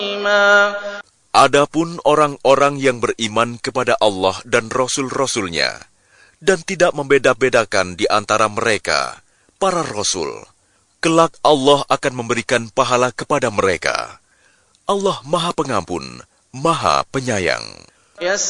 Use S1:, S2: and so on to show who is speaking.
S1: Adapun orang-orang yang beriman kepada Allah dan Rasul-Rasulnya, dan tidak membeda-bedakan di antara mereka, para Rasul, kelak Allah akan memberikan pahala kepada mereka. Allah Maha Pengampun, Maha Penyayang.